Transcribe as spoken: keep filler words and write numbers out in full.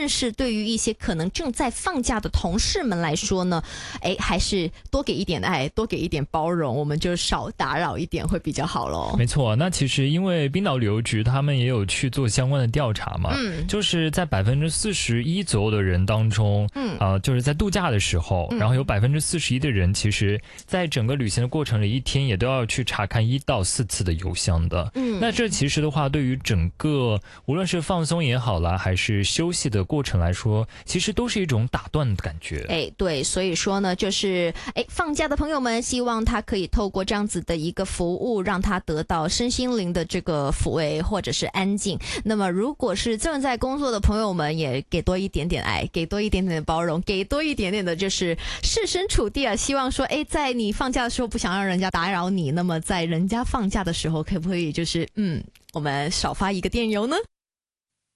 但是对于一些可能正在放假的同事们来说呢，哎，还是多给一点爱，多给一点包容，我们就少打扰一点会比较好咯。 没错，那其实因为冰岛旅游局他们也有去做相关的调查嘛，嗯，就是在百分之四十一左右的人当中，嗯，啊、呃，就是在度假的时候，嗯、然后有百分之四十一的人，其实在整个旅行的过程里，一天也都要去查看一到四次的邮箱的。嗯，那这其实的话，对于整个无论是放松也好啦，还是休息的过程来说，其实都是一种打断的感觉。 哎，对，所以说呢，就是哎，放假的朋友们，希望他可以透过这样子的一个服务，让他得到身心灵的这个抚慰或者是安静。那么，如果是正在工作的朋友们，也给多一点点爱，给多一点点的包容，给多一点点的就是设身处地啊，希望说，哎，在你放假的时候不想让人家打扰你，那么在人家放假的时候，可不可以就是嗯，我们少发一个电邮呢？